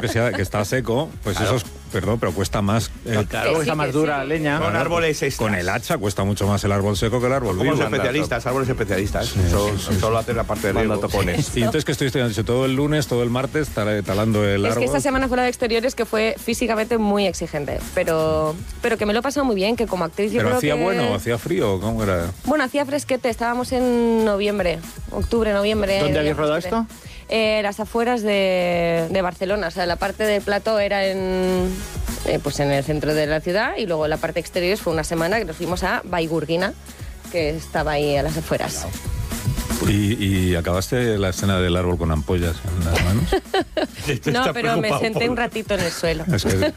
que está seco, pues claro. eso es, perdón, pero cuesta más. Claro, está más dura la leña. Con árboles extras. Con el hacha cuesta mucho más el árbol seco que el árbol Como vivo. los especialistas, árboles especialistas. Solo hacen la parte de Cuando riego. topones. Y entonces que estoy estudiando todo el lunes, todo el martes, talando el Es árbol. que esta semana fue la de exteriores que fue físicamente muy exigente, pero que me lo he pasado muy bien, que como actriz yo ¿Pero creo hacía que... bueno, hacía frío? ¿Cómo era? Bueno, hacía fresquete, estábamos en noviembre, octubre, noviembre. ¿Dónde veía habéis rodado fresquete. esto? Las afueras de Barcelona, o sea, la parte del plató era pues en el centro de la ciudad y luego la parte exterior fue una semana que nos fuimos a Vallgorguina, que estaba ahí a las afueras. ¿Y acabaste la escena del árbol con ampollas en las manos? No, pero me senté un ratito en el suelo. Es que,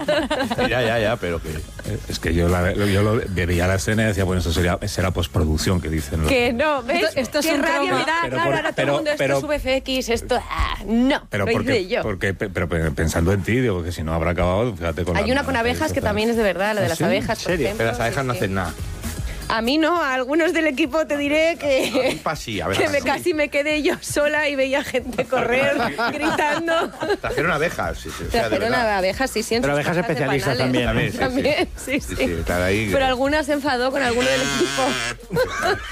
Ya, pero que... es que yo veía la escena y decía, bueno, eso será postproducción, que dicen. Que no, ¿ves? Esto es Qué un rabia trauma. me da, Pero claro, ahora todo el mundo, esto es VFX, esto... no, Pero lo hice yo. pero pensando en ti, digo que si no habrá acabado, fíjate con Hay una con abejas que también es de verdad, la de las abejas, por ejemplo. Pero las abejas no hacen nada. A mí no, a algunos del equipo te diré que... Sí, a ver, que casi me quedé yo sola y veía gente correr gritando. trajeron abejas, sí. O sea, de Trajeron verdad. a abejas, sí, sí. en Pero sus abejas cajas de especialistas panales. también. También, sí. Sí, están ahí. Pero alguna se enfadó con alguno del equipo.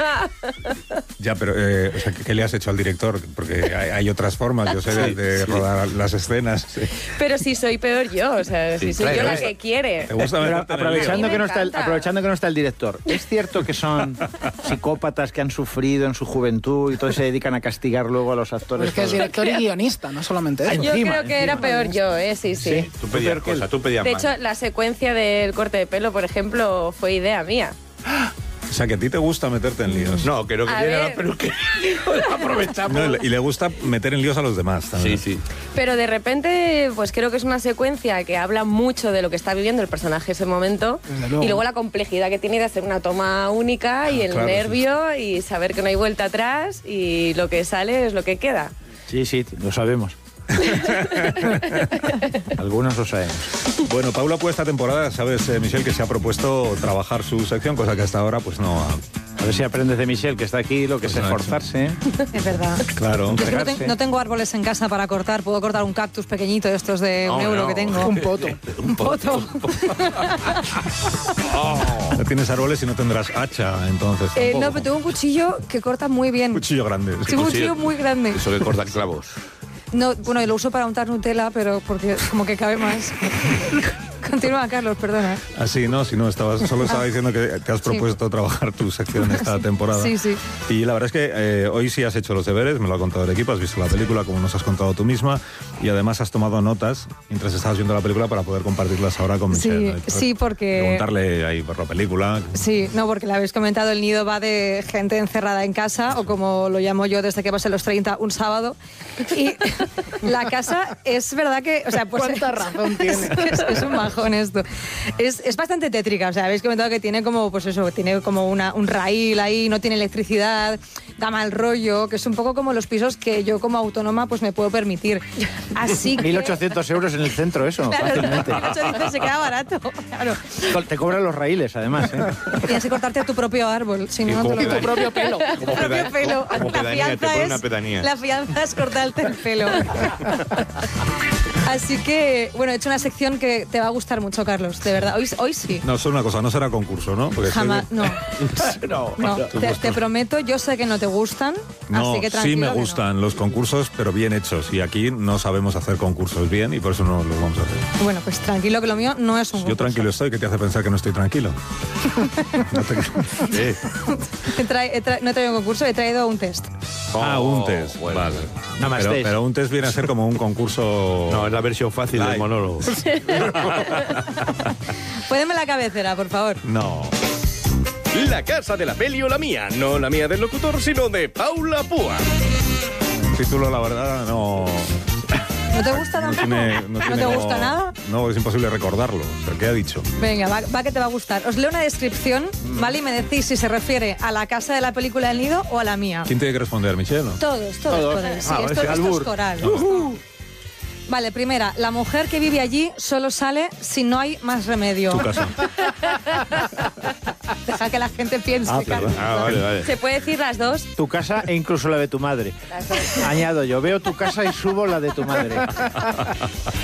Ya, pero, o sea, ¿qué le has hecho al director? Porque hay otras formas, yo sé, de rodar las escenas. Sí. Pero si soy peor yo, o sea, si soy yo la que quiere. ¿Te gusta Pero meterte en el lío? aprovechando lío. que, no Me está encanta. aprovechando que no está el director, ¿es cierto que son psicópatas que han sufrido en su juventud y todos se dedican a castigar luego a los actores? Es que es director y guionista, no solamente eso. Yo Encima, creo que era peor yo, sí. Tú pedías cosas, tú pedías De más. hecho, la secuencia del corte de pelo, por ejemplo, fue idea mía. O sea, que a ti te gusta meterte en líos. No, creo que A tiene ver. la peluquería. Aprovechamos. No, y le gusta meter en líos a los demás también. Sí. Pero de repente, pues creo que es una secuencia que habla mucho de lo que está viviendo el personaje ese momento. Desde luego. Y luego la complejidad que tiene de hacer una toma única y el claro, nervio y saber que no hay vuelta atrás y lo que sale es lo que queda. Sí, lo sabemos. Algunos lo sabemos. Bueno, Paula, pues esta temporada, sabes, Michelle, que se ha propuesto trabajar su sección, cosa que hasta ahora, pues no ha... A ver si aprendes de Michelle, que está aquí, lo que es Pues no ha esforzarse. Es verdad. Claro. Yo es que Entregarse. no tengo árboles en casa para cortar. Puedo cortar un cactus pequeñito de estos de No, un euro no. que tengo. Un poto. Un poto. No tienes árboles y no tendrás hacha, entonces. No, tampoco. pero tengo un cuchillo que corta muy bien. Cuchillo grande. Tengo un cuchillo muy grande. Eso que corta clavos. No, bueno, y lo uso para untar Nutella, pero porque como que cabe más. Continúa, Carlos, perdona. Así, no, si no, solo estaba diciendo que te has propuesto trabajar tu sección esta temporada. Sí. Y la verdad es que hoy sí has hecho los deberes, me lo ha contado el equipo, has visto la película como nos has contado tú misma y además has tomado notas mientras estabas viendo la película para poder compartirlas ahora con Michelle. Sí, porque... Preguntarle ahí por la película. Sí, no, porque le habéis comentado, el nido va de gente encerrada en casa, o como lo llamo yo desde que pasé los 30, un sábado. Y la casa es verdad que... O sea, pues, ¿Cuánta razón tiene? Es un bajón esto. Es bastante tétrica, o sea, habéis comentado que tiene como, pues eso, tiene como un raíl ahí, no tiene electricidad, da mal rollo, que es un poco como los pisos que yo como autónoma pues me puedo permitir. Así que... 1.800 euros en el centro, eso, Claro, fácilmente. 1.800 se queda barato. Claro. Te cobran los raíles, además, ¿eh? Tienes que cortarte tu propio árbol, si no, no te lo... Tu propio pelo. Tu propio pelo. Como La pedanía, te fianza pone es- una pedanía. La fianza es cortarte el pelo. Así que, bueno, he hecho una sección que te va a gustar mucho, Carlos, de verdad. Hoy sí. No, solo una cosa, no será concurso, ¿no? Porque Jamás, no. No. No, te prometo, yo sé que no te gustan, No, así que sí tranquilo. me que no. gustan los concursos, pero bien hechos. Y aquí no sabemos hacer concursos bien y por eso no los vamos a hacer. Bueno, pues tranquilo que lo mío no es un Yo concurso. tranquilo estoy, ¿qué te hace pensar que no estoy tranquilo? No te- No he traído un concurso, he traído un test. un test. bueno. Vale. No más pero, test. pero un test viene a ser como un concurso... No, es la versión fácil del Live. monólogo. Póneme la cabecera, por favor. No. La casa de la peli o la mía. No la mía del locutor, sino de Paula Púa. El título, la verdad, no... ¿No te gusta tampoco? ¿No te como- gusta nada? No, es imposible recordarlo. ¿Pero qué ha dicho? Venga, va que te va a gustar. Os leo una descripción, ¿vale? Y me decís si se refiere a la casa de la película del nido o a la mía. ¿Quién tiene que responder, Michelle? Todos podéis. Sí, ese esto es albur. coral. Vale, primera, la mujer que vive allí solo sale si no hay más remedio. Tu casa. Deja que la gente piense. perdón. Carlos. Vale. ¿Se puede decir las dos? Tu casa e incluso la de tu madre. Añado yo, veo tu casa y subo la de tu madre.